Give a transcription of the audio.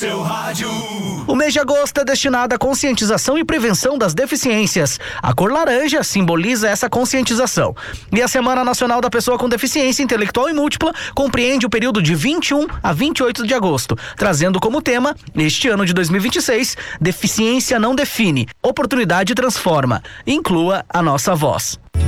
seu rádio. O mês de agosto é destinado à conscientização e prevenção das deficiências. A cor laranja simboliza essa conscientização. E a Semana Nacional da Pessoa com Deficiência Intelectual e Múltipla compreende o período de 21 a 28 de agosto, trazendo como tema, neste ano de 2026, Deficiência não define, oportunidade transforma. Inclua a nossa voz.